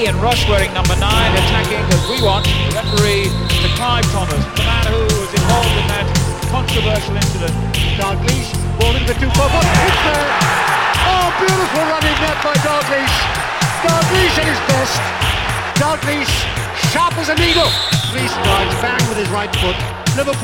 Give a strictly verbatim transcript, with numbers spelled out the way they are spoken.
Ian Rush wearing number nine, attacking as we want. The referee, Mister Clive Thomas, the man who was involved in that controversial incident. Dalglish, ball into the two forward. It's there. Oh, beautiful running net by Dalglish. Dalglish at his best. Dalglish, sharp as a needle. Three strides, bang with his right foot. Liverpool.